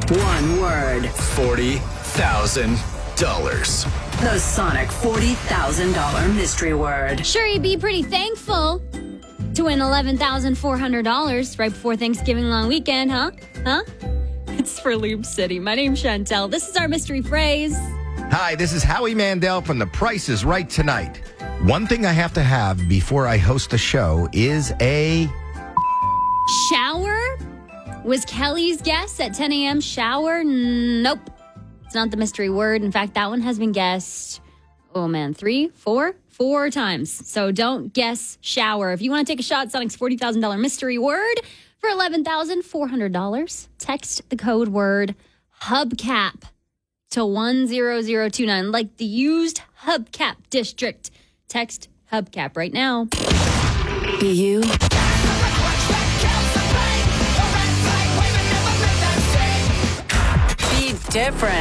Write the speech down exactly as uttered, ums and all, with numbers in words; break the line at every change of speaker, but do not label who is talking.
One word.
forty thousand dollars.
The Sonic forty thousand dollars mystery word.
Sure, you'd be pretty thankful to win eleven thousand four hundred dollars right before Thanksgiving long weekend, huh? Huh? It's for Lube City. My name's Chantel. This is our mystery phrase.
Hi, this is Howie Mandel from The Price is Right Tonight. One thing I have to have before I host a show is a...
Shower? Was Kelly's guess at ten a.m. shower? Nope. It's not the mystery word. In fact, that one has been guessed, oh man, three, four, four times. So don't guess shower. If you want to take a shot at Sonic's forty thousand dollars mystery word for eleven thousand four hundred dollars, text the code word hubcap to one zero zero two nine, like the used hubcap district. Text hubcap right now.
Be you. Be different.